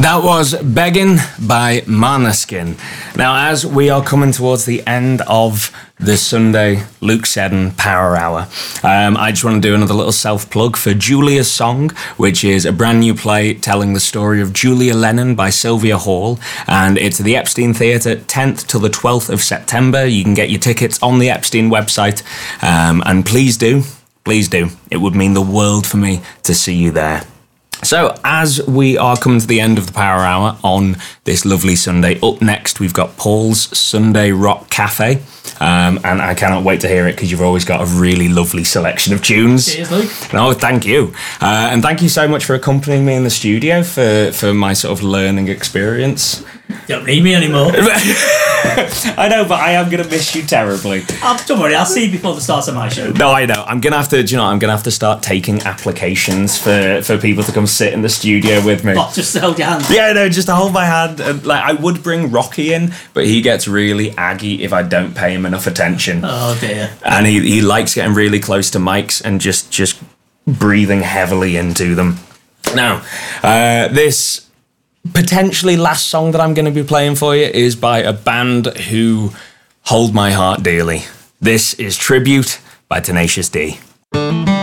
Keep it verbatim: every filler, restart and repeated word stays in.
That was Begging by Måneskin. Now, as we are coming towards the end of the Sunday Luke Seddon Power Hour, um, I just want to do another little self-plug for Julia's Song, which is a brand new play telling the story of Julia Lennon by Sylvia Hall, and it's at the Epstein Theatre, tenth till the twelfth of September. You can get your tickets on the Epstein website, um, and please do, please do. It would mean the world for me to see you there. So, as we are coming to the end of the Power Hour on this lovely Sunday, up next we've got Paul's Sunday Rock Cafe, um, and I cannot wait to hear it because you've always got a really lovely selection of tunes. Cheers, Luke. No, thank you. Uh, and thank you so much for accompanying me in the studio for, for my sort of learning experience. You don't need me anymore. I know, but I am going to miss you terribly. Oh, don't worry, I'll see you before the start of my show. No, I know. I'm going to have to, do you know, I'm going to have to start taking applications for, for people to come sit in the studio with me. Oh, just to hold your hand. Yeah, no, just to hold my hand. And, like, I would bring Rocky in, but he gets really aggy if I don't pay him enough attention. Oh, dear. And he, he likes getting really close to mics and just, just breathing heavily into them. Now, uh, this potentially last song that I'm going to be playing for you is by a band who hold my heart dearly. This is Tribute by Tenacious D.